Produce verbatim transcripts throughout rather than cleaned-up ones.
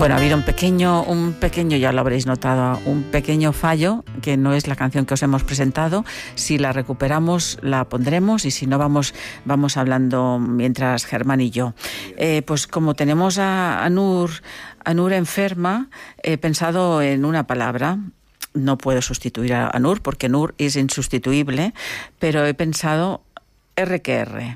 Bueno, ha habido un pequeño, un pequeño, ya lo habréis notado, un pequeño fallo, que no es la canción que os hemos presentado. Si la recuperamos, la pondremos, y si no, vamos, vamos hablando mientras Germán y yo. Eh, pues como tenemos a, a, Nur, a Nur enferma, he pensado en una palabra. No puedo sustituir a, a Nur, porque Nur es insustituible, pero he pensado erre que erre.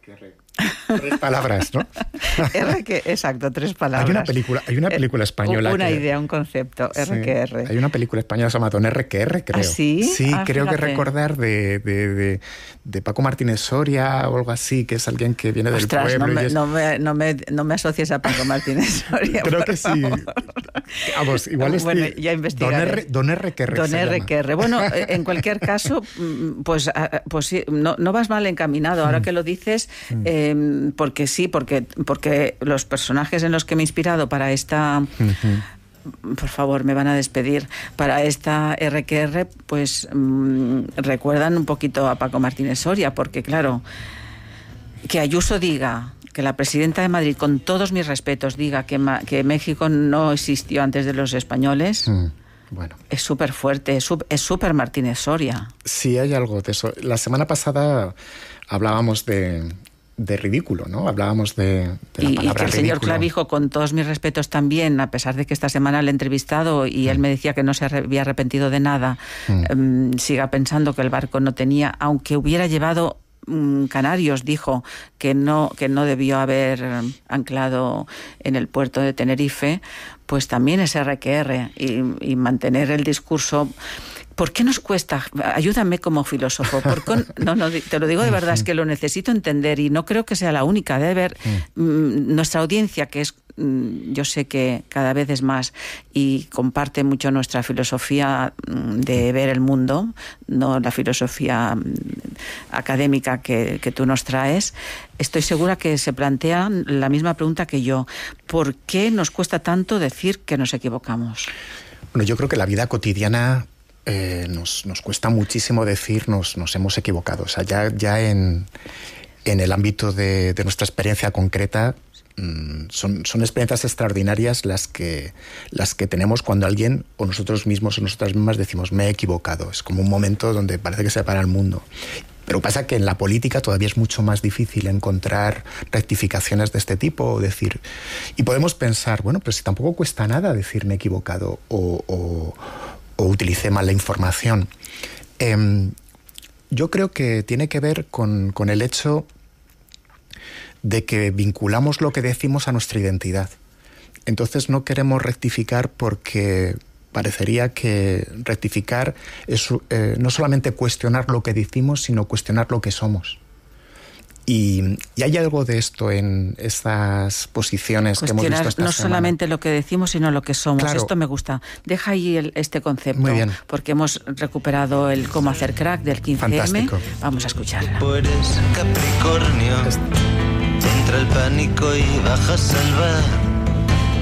Tres palabras, ¿no? R que, exacto, tres palabras. Hay una película, hay una película española. Una que, idea, un concepto, erre que erre. Sí, hay una película española que se llama Don erre que erre, creo. ¿Ah, sí? Sí, ah, creo fíjate. que recordar de, de, de, de Paco Martínez Soria o algo así, que es alguien que viene Ostras, del pueblo. No me, y es... no, me, no, me, no me asocies a Paco Martínez Soria. Creo que favor. sí. Vamos, igual es bueno, ya investigaré. Don erre que erre. Don erre que erre. Bueno, en cualquier caso, pues, pues sí, no, no vas mal encaminado. Ahora que lo dices, eh, porque sí, porque, porque los personajes en los que me he inspirado para esta... Uh-huh. Por favor, me van a despedir. Para esta erre que erre, pues mmm, recuerdan un poquito a Paco Martínez Soria, porque claro, que Ayuso diga, que la presidenta de Madrid, con todos mis respetos, diga que, ma- que México no existió antes de los españoles... Mm. Bueno. Es súper fuerte, es súper Martínez Soria. Sí, hay algo de eso. La semana pasada hablábamos de, de ridículo, ¿no? Hablábamos de, de la y, palabra y que el ridículo. Señor Clavijo, con todos mis respetos también, a pesar de que esta semana le he entrevistado y mm. él me decía que no se había arrepentido de nada, mm. um, siga pensando que el barco no tenía, aunque hubiera llevado... Canarios, dijo que no, que no debió haber anclado en el puerto de Tenerife, pues también es erre que erre, y, y mantener el discurso. ¿Por qué nos cuesta? Ayúdame como filósofo. ¿Por qué? No, no, te lo digo de verdad, es que lo necesito entender y no creo que sea la única. Debe haber mm, nuestra audiencia, que es, mm, yo sé que cada vez es más y comparte mucho nuestra filosofía mm, de ver el mundo, no la filosofía mm, académica que, que tú nos traes. Estoy segura que se plantean la misma pregunta que yo. ¿Por qué nos cuesta tanto decir que nos equivocamos? Bueno, yo creo que la vida cotidiana... Eh, nos, nos cuesta muchísimo decir nos, nos hemos equivocado. O sea, ya, ya en, en el ámbito de, de nuestra experiencia concreta, mmm, son, son experiencias extraordinarias las que, las que tenemos cuando alguien, o nosotros mismos o nosotras mismas, decimos me he equivocado. Es como un momento donde parece que se para el mundo. Pero pasa que en la política todavía es mucho más difícil encontrar rectificaciones de este tipo, o decir, y podemos pensar, bueno, pero si tampoco cuesta nada decir me he equivocado o... o o utilicé mal la información. Eh, yo creo que tiene que ver con, con el hecho de que vinculamos lo que decimos a nuestra identidad. Entonces no queremos rectificar porque parecería que rectificar es eh, no solamente cuestionar lo que decimos, sino cuestionar lo que somos. Y, y hay algo de esto en estas posiciones que hemos visto esta no semana. Solamente lo que decimos, sino lo que somos. Claro. Esto me gusta. Deja ahí el, este concepto. Muy bien. Porque hemos recuperado el cómo hacer crack del quince eme. Fantástico. Vamos a escucharla. Eres Capricornio. Entra el pánico y bajas al bar.